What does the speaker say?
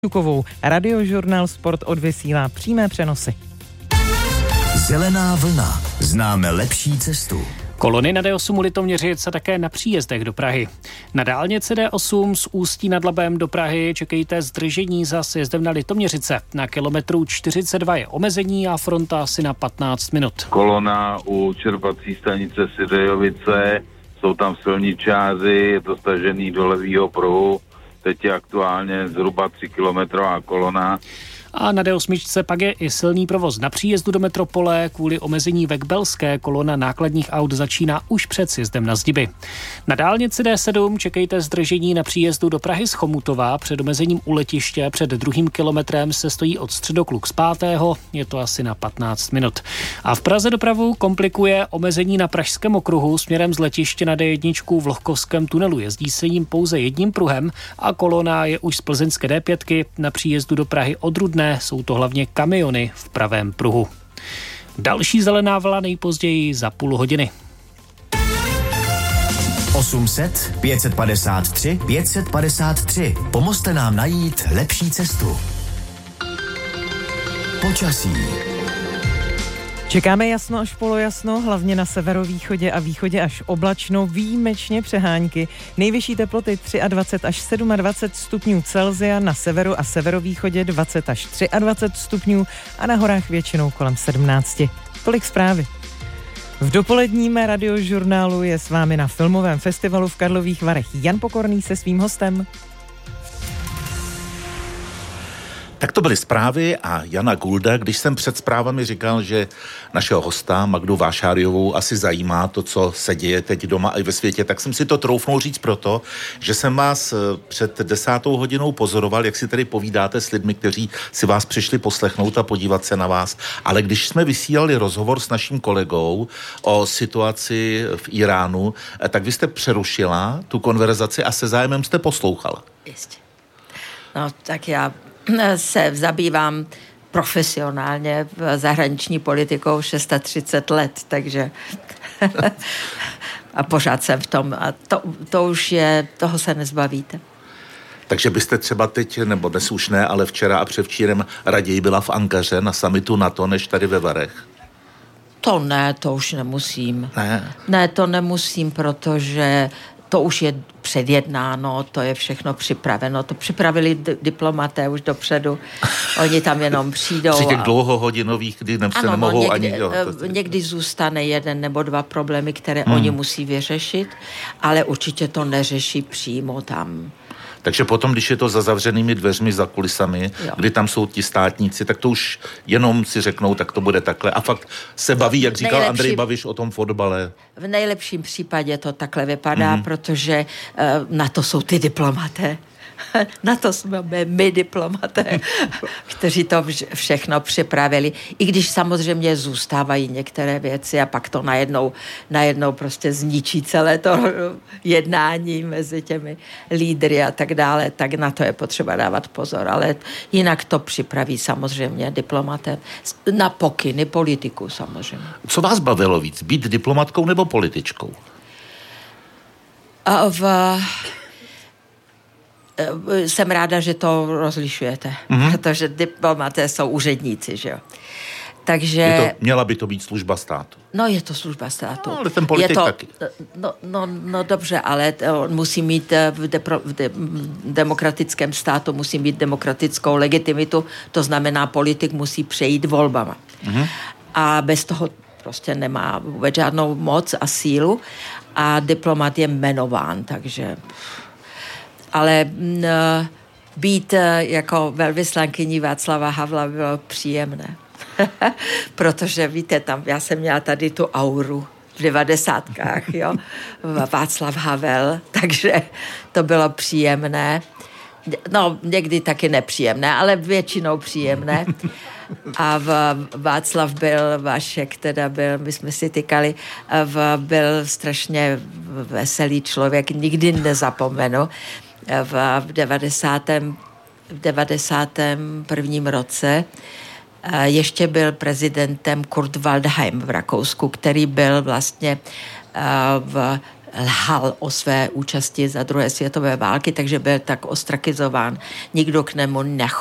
Šukovou. Radiožurnál Sport odvysílá přímé přenosy. Zelená vlna. Známe lepší cestu. Kolony na D8 u Litoměřic a také na příjezdech do Prahy. Na dálnici D8 z Ústí nad Labem do Prahy čekejte zdržení za sjezdem na Litoměřice. Na kilometru 42 je omezení a fronta asi na 15 minut. Kolona u čerpací stanice Syřejovice, jsou tam silničáři, je to stažený do levýho pruhu. Teď je aktuálně zhruba 3kilometrová kolona. A na D8 pak je i silný provoz na příjezdu do metropole. Kvůli omezení ve Kbelské kolona nákladních aut začíná už před sjezdem na Zdiby. Na dálnici D7 čekejte zdržení na příjezdu do Prahy z Chomutova. Před omezením u letiště před 2. kilometrem se stojí od Středokluk z 5. Je to asi na 15 minut. A v Praze dopravu komplikuje omezení na Pražském okruhu směrem z letiště na D1 v Lohkovském tunelu. Jezdí se jim pouze jedním pruhem a kolona je už z plzeňské D5 na příjezdu do Prahy od Rudné. Jsou to hlavně kamiony v pravém pruhu. Další zelená vlna nejpozději za půl hodiny. 800 553 553. Pomozte nám najít lepší cestu. Počasí. Čekáme jasno až polojasno, hlavně na severovýchodě a východě až oblačno, výjimečně přehánky. Nejvyšší teploty 23 až 27 stupňů Celsia, na severu a severovýchodě 20 až 23 stupňů a na horách většinou kolem 17. Tolik zprávy. V dopoledním radiožurnálu je s vámi na filmovém festivalu v Karlových Varech Jan Pokorný se svým hostem. Tak to byly zprávy a Jana Gulda, když jsem před zprávami říkal, že našeho hosta Magdu Vášáriovou asi zajímá to, co se děje teď doma i ve světě, tak jsem si to troufnul říct proto, že jsem vás před 10. hodinou pozoroval, jak si tady povídáte s lidmi, kteří si vás přišli poslechnout a podívat se na vás. Ale když jsme vysílali rozhovor s naším kolegou o situaci v Iránu, tak vy jste přerušila tu konverzaci a se zájmem jste poslouchala. Jistě. No, tak já se zabývám profesionálně zahraniční politikou 630 let, takže a pořád jsem v tom a to už je, toho se nezbavíte. Takže byste třeba teď, nebo dnes už ne, ale včera a předevčírem raději byla v Ankaře na summitu NATO, než tady ve Varech? To ne, to už nemusím. Ne, to nemusím, protože to už je předjednáno, to je všechno připraveno. To připravili diplomaté už dopředu. Oni tam jenom přijdou. Při těch dlouhohodinových, kdy se nemohou někdy, někdy zůstane jeden nebo dva problémy, které oni musí vyřešit, ale určitě to neřeší přímo tam. Takže potom, když je to za zavřenými dveřmi, za kulisami, kdy tam jsou ti státníci, tak to už jenom si řeknou, tak to bude takhle. A fakt se baví, jak říkal Andrej Babiš o tom fotbale. V nejlepším případě to takhle vypadá, protože na to jsou ty diplomaté. Na to jsme my diplomaté, kteří to všechno připravili. I když samozřejmě zůstávají některé věci a pak to najednou prostě zničí celé to jednání mezi těmi lídry a tak dále, tak na to je potřeba dávat pozor. Ale jinak to připraví samozřejmě diplomaté na pokyny politiku samozřejmě. Co vás bavilo víc, být diplomatkou nebo političkou? Jsem ráda, že to rozlišujete, protože diplomaté jsou úředníci, že jo. Takže... Měla by to být služba státu. No, je to služba státu. No, ale ten politik taky. No dobře, ale musí mít v demokratickém státu musí mít demokratickou legitimitu, to znamená, politik musí přejít volbama. A bez toho prostě nemá vůbec žádnou moc a sílu a diplomat je jmenován, takže... Ale být jako velvyslankyní Václava Havla bylo příjemné. Protože víte, tam já jsem měla tady tu auru v 90kách, jo, Václav Havel, takže to bylo příjemné. No, někdy taky nepříjemné, ale většinou příjemné. A Václav byl, Vašek teda byl, my jsme si tykali, byl strašně veselý člověk, nikdy nezapomenu. V 91. roce ještě byl prezidentem Kurt Waldheim v Rakousku, který byl vlastně lhal o své účasti za druhé světové války, takže byl tak ostrakizován. Nikdo k němu